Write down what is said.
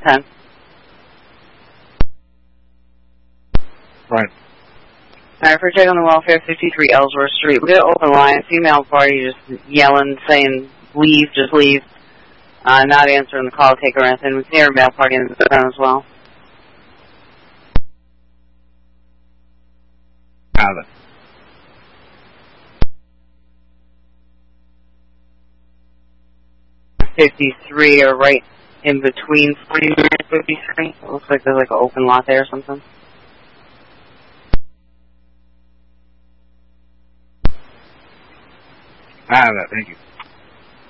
10. Right. Alright, for check on the welfare, 53 Ellsworth Street. We got an open line, female party just yelling, saying, leave, just leave. Not answering the call, take her anything. We can hear a male party in the background as well. Have it. .53 are right in between 49 and 53. It looks like there's like an open lot there or something. I have that, thank you.